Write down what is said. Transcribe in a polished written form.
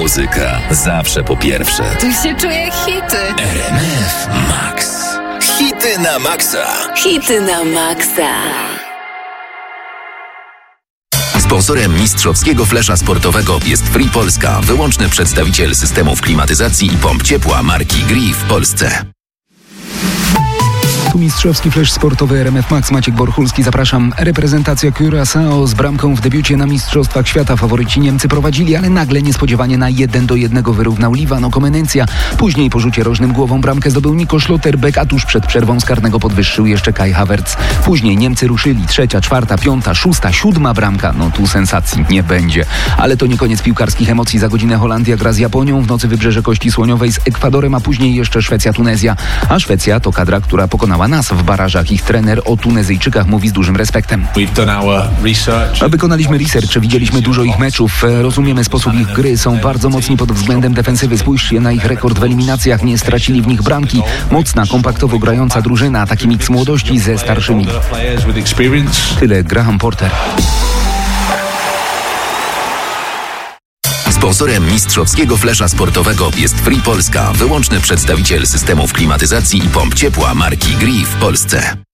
Muzyka zawsze po pierwsze. Tu się czuję hity. RMF Max. Hity na maksa. Hity na maksa. Sponsorem mistrzowskiego flesza sportowego jest Free Polska, wyłączny przedstawiciel systemów klimatyzacji i pomp ciepła marki Gree w Polsce. Tu mistrzowski flesz sportowy RMF Max, Maciek Borchulski, zapraszam. Reprezentacja Curaçao z bramką w debiucie na Mistrzostwach Świata. Faworyci Niemcy prowadzili, ale nagle niespodziewanie na 1-1 wyrównał Livano Comenencia. Później po rzucie rożnym głową bramkę zdobył Nico Schlotterbeck, a tuż przed przerwą z karnego podwyższył jeszcze Kai Havertz. Później Niemcy ruszyli, 3., 4., 5., 6., 7. bramka. No tu sensacji nie będzie. Ale to nie koniec piłkarskich emocji. Za godzinę Holandia gra z Japonią, w nocy Wybrzeże Kości Słoniowej z Ekwadorem, a później jeszcze Szwecja-Tunezja. A Szwecja to kadra, która pokonała nas w barażach. Ich trener o Tunezyjczykach mówi z dużym respektem. Wykonaliśmy research, widzieliśmy dużo ich meczów, rozumiemy sposób ich gry, są bardzo mocni pod względem defensywy. Spójrzcie na ich rekord w eliminacjach, nie stracili w nich bramki. Mocna, kompaktowo grająca drużyna, taki miks młodości ze starszymi. Tyle Graham Porter. Sponsorem mistrzowskiego flesza sportowego jest Free Polska, wyłączny przedstawiciel systemów klimatyzacji i pomp ciepła marki Gree w Polsce.